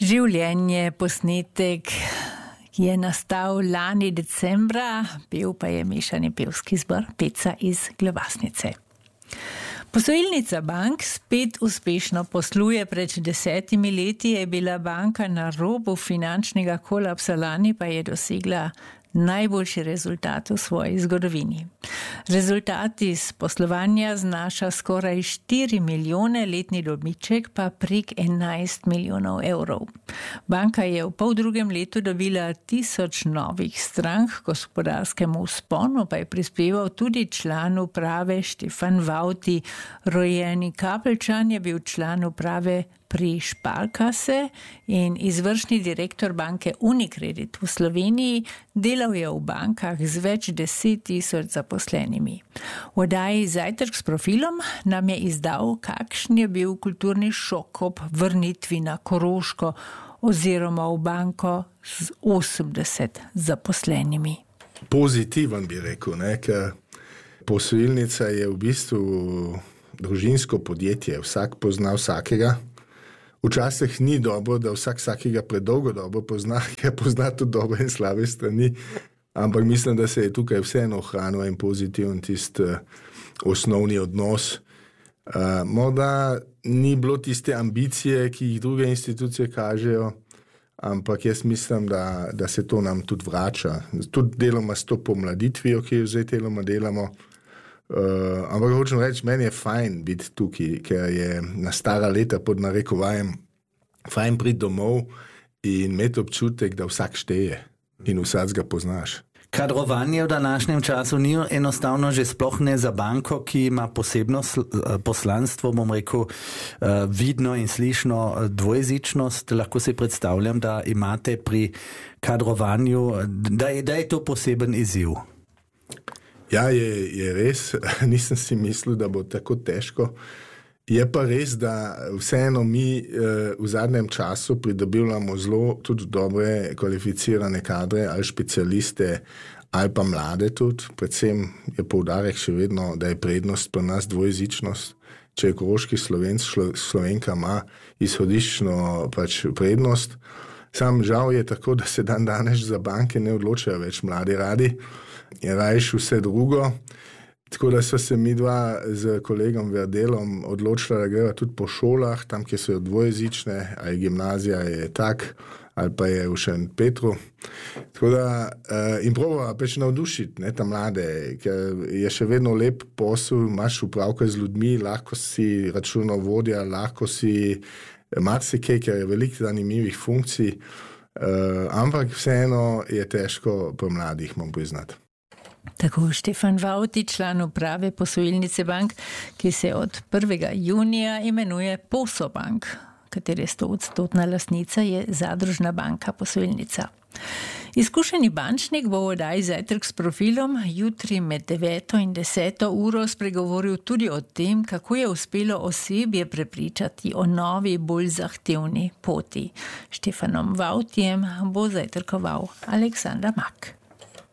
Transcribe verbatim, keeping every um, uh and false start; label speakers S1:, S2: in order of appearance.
S1: Življenje, posnetek je nastal lani decembra, bil pa je mešani pevski zbor Peca iz Globasnice. Posojilnica bank spet uspešno posluje. Pred desetimi leti je bila banka na robu finančnega kolapsa, lani pa je dosegla najboljši rezultat v svoji zgodovini. Rezultat iz poslovanja znaša skoraj štiri milijone, letni dobiček pa prek enajst milijonov evrov. Banka je v poldrugem letu dobila tisoč novih strank, gospodarskemu vzponu pa je prispeval tudi član uprave Štefan Vauti. Rojeni Kapelčan je bil član uprave pri Sparkasse in izvršni direktor banke Unicredit v Sloveniji. Delal je v bankah z več deset tisoč zaposlenimi. V oddaji Zajtrk s profilom nam je izdal, kakšen je bil kulturni šok ob vrnitvi na Koroško oziroma v banko z osemdeset zaposlenimi.
S2: Pozitiven bi rekel, ne, ker posojilnica je v bistvu družinsko podjetje, vsak pozna vsakega. Včasih ni dobro, da vsak vsakega predolgo dobro pozna, ker pozna tudi dobre in slabe strani, ampak mislim, da se je tukaj vseeno ohranil in pozitiven tist uh, osnovni odnos. Uh, morda ni bilo tiste ambicije, ki jih druge institucije kažejo, ampak jaz mislim, da, da se to nam tudi vrača. Tudi deloma s to pomladitvijo, ki jo zdaj deloma delamo. Uh, ampak hočem reči, meni je fajn biti tukaj, ker je na stara leta pod narekovajem fajn priti domov in imeti občutek, da vsak šteje in vsak ga poznaš.
S3: Kadrovanje v današnjem času ni enostavno, že sploh ne za banko, ki ima posebno poslanstvo, bom rekel, vidno in slišno dvojezičnost. Lahko si predstavljam, da imate pri kadrovanju, da je, da je to poseben izziv.
S2: Ja, je, je res. Nisem si mislil, da bo tako težko. Je pa res, da vseeno mi eh, v zadnjem času pridobivamo zelo tudi dobre kvalificirane kadre ali specialiste ali pa mlade tudi. Predvsem je poudarek še vedno, da je prednost pri nas dvojezičnost. Če je koroški Slovenc, Slovenka ima izhodiščno pač prednost. Sam žal je tako, da se dan danes za banke ne odločajo več mladi radi. Je rajš vse drugo, tako da so se mi dva z kolegom Verdelom odločila, da greva tudi po šolah, tam, kjer so dvojezične, ali gimnazija je tak, ali pa je v Šentpetru. Tako da in probava pač navdušiti, ne, ta mlade, ker je še vedno lep posel, imaš upravka z ljudmi, lahko si računovodja, lahko si marsikaj, ker je veliko zanimivih funkcij, ampak vseeno je težko pri mladih, moram priznati.
S1: Tako Štefan Vauti, član uprave posojilnice bank, ki se od prvega junija imenuje Posobank, katere stoodstotna lastnica je Zadružna banka Posojilnica. Izkušeni bančnik bo v oddaji Zajtrk s profilom jutri med deveto in deseto uro spregovoril tudi o tem, kako je uspelo osebje prepričati o novi, bolj zahtevni poti. Štefanom Vautijem bo zajtrkoval Aleksandar Mak.